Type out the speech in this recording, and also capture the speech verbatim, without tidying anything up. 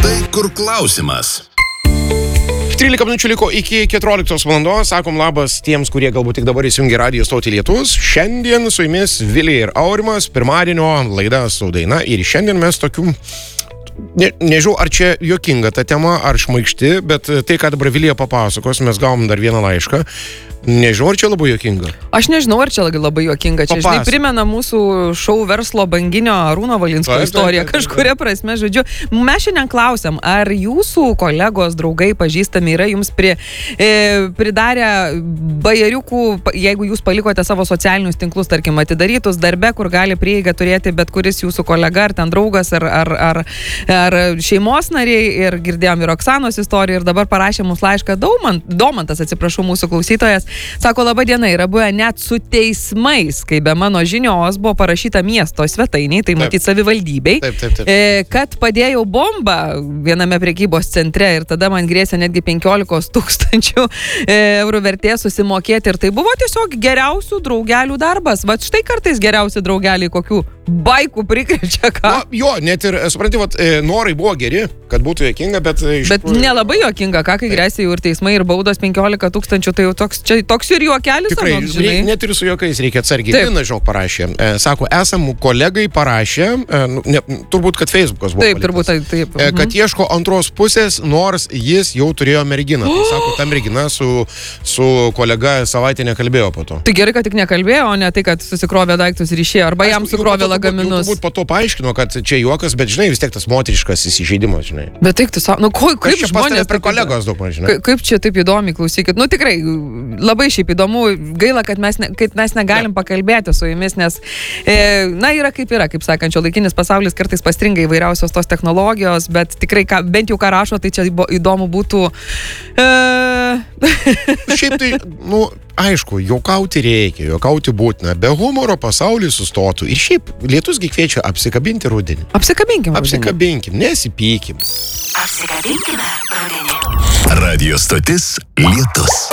Štai kur klausimas. trylika minučių liko iki keturioliktos valandos. Sakom labas tiems, kurie galbūt tik dabar įsijungia radijo stotį Lietus. Šiandien su jumis Vilija ir Aurimas, pirmadienio laida Su daina. Ir šiandien mes tokių... Ne, nežinau, ar čia juokinga ta tema, ar šmaikšti, bet tai, ką dabar Vilija papasakos, mes gavom dar vieną laišką. Nežinau, ar čia labai juokinga. Aš nežinau, ar čia labai juokinga. Čia, žinai, primena mūsų šou verslo banginio Arūno Valinsko taip, istoriją. Taip, taip, taip. Kažkuria prasme, žodžiu. Mes šiandien klausiam, ar jūsų kolegos, draugai, pažįstami yra jums pri, e, pridarę bajeriukų, jeigu jūs palikote savo socialinius tinklus, tarkim, atidarytus darbe, kur gali prieigą turėti bet kuris jūsų kolega, ar ten draugas, ar, ar, ar, ar šeimos nariai. Ir girdėjom ir Oksanos istoriją, ir dabar parašė mums laišką Daumant, Domantas, atsiprašau, mūsų klausytojas. Sako, laba diena, yra buvę net su teismais, kai be mano žinios buvo parašyta miesto svetainiai, tai matyti savivaldybei, taip, taip, taip. E, kad padėjau bombą viename prekybos centre ir tada man grėsė netgi penkiolikos tūkstančių eurų vertės susimokėti ir tai buvo tiesiog geriausių draugelių darbas. Vat štai kartais geriausi draugeliai kokių baikų prikrečia, ką? Na, jo, net ir, supranti, vat, norai buvo geri, kad būtų juokinga, bet... Bet tikrųjų... nelabai juokinga, ką, kai grėsia jau ir teismai, ir baudos penkiolika tūkstančių, tai jau toks, čia, toks ir juokelis. Tikrai, anot, žinai. Net ir su juokais reikia atsargiai. Lina, žinau, parašė. E, sako, esam kolegai parašė, e, ne, turbūt, kad Facebookas buvo taip, paliktas, turbūt, taip, taip. E, kad ieško antros pusės, nors jis jau turėjo merginą. Tai sako, ta mergina su, su kolega savaitę nekalbėjo po to. Tai gerai, kad tik nekalbėjo, o ne tai, kad susikrovė daiktus ir išėjo, arba jam sukrovė lagaminus. Turbūt po to paaiškino, kad čia juokas, bet žinai, vis tiek tas moteriškas įsižeidimas, žinai. Bet taip, tu savo, nu ko, kaip žmonės... Prie kolegos daug man, žinai. Kaip, kaip čia taip įdomiai, klausykit. Nu tikrai, labai šiaip įdomu, gaila, kad mes, ne, kad mes negalim ne. pakalbėti su jumis, nes, e, na, yra kaip yra, kaip sakančio, laikinis pasaulis kartais pastringa įvairiausios tos technologijos, bet tikrai, ką, bent jau ką rašo, tai čia įdomu būtų... E... Šiaip tai, nu... Aišku, juokauti reikia, juokauti būtina. Be humoro pasaulis sustotų. Ir šiaip lietusgi kviečia apsikabinti rudenį. Apsikabinkim. Apsikabinkim, nesipykim. Apsikabinkime rudenį. Radio stotis Lietus.